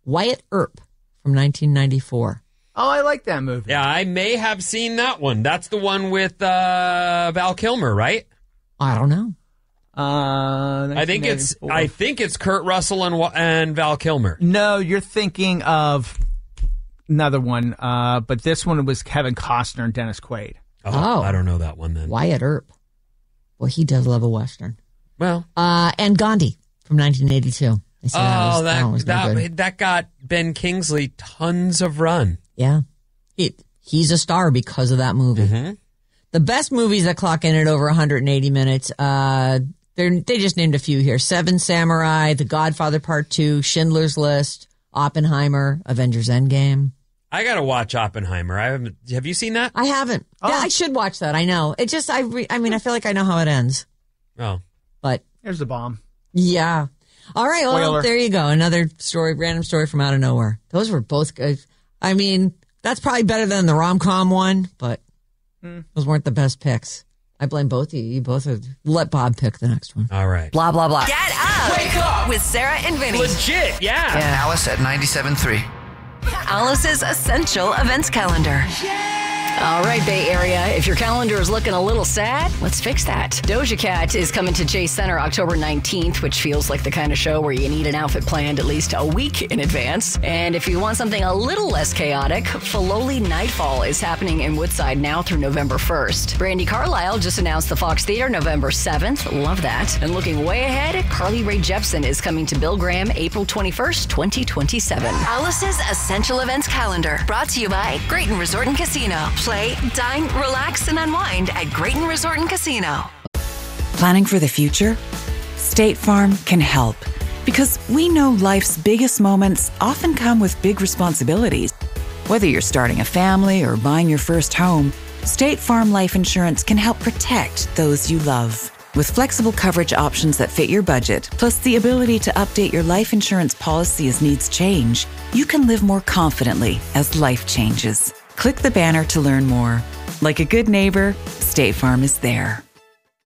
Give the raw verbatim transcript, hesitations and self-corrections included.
Wyatt Earp from nineteen ninety-four. Oh, I like that movie. Yeah, I may have seen that one. That's the one with uh, Val Kilmer, right? I don't know. Uh, I think it's I think it's Kurt Russell and and Val Kilmer. No, you're thinking of another one, uh, but this one was Kevin Costner and Dennis Quaid. Oh, Oh. I don't know that one then. Wyatt Earp. Well, he does love a Western. Well, Uh, and Gandhi from nineteen eighty-two. They say that was, oh, that, one that was no good. that that got Ben Kingsley tons of run. Yeah. It, he's a star because of that movie. Mm-hmm. The best movies that clock in at over one hundred eighty minutes, uh, they're, they just named a few here. Seven Samurai, The Godfather Part two, Schindler's List, Oppenheimer, Avengers Endgame. I gotta watch Oppenheimer. I haven't. Have you seen that? I haven't. Oh. Yeah, I should watch that. I know. It just, I, re, I mean, I feel like I know how it ends. Oh, But There's the bomb. yeah. All right. Well, Spoiler. there you go. Another story, random story from out of nowhere. Those were both good. I mean, that's probably better than the rom-com one, but those weren't the best picks. I blame both of you. You both are. Let Bob pick the next one. all right. Blah, blah, blah. Get up! Wake up! With Sarah and Vinny. Legit, yeah. Alice at ninety-seven point three. Alice's Essential Events Calendar. All right, Bay Area, if your calendar is looking a little sad, let's fix that. Doja Cat is coming to Chase Center October nineteenth, which feels like the kind of show where you need an outfit planned at least a week in advance. And if you want something a little less chaotic, Filoli Nightfall is happening in Woodside now through November first. Brandi Carlile just announced the Fox Theater November seventh. Love that. And looking way ahead, Carly Rae Jepsen is coming to Bill Graham April twenty-first, twenty twenty-seven. Alice's Essential Events Calendar. Brought to you by Grayton Resort and Casino. Play, dine, relax, and unwind at Grayton Resort and Casino. Planning for the future? State Farm can help because we know life's biggest moments often come with big responsibilities. Whether you're starting a family or buying your first home, State Farm Life Insurance can help protect those you love. With flexible coverage options that fit your budget, plus the ability to update your life insurance policy as needs change, you can live more confidently as life changes. Click the banner to learn more. Like a good neighbor, State Farm is there.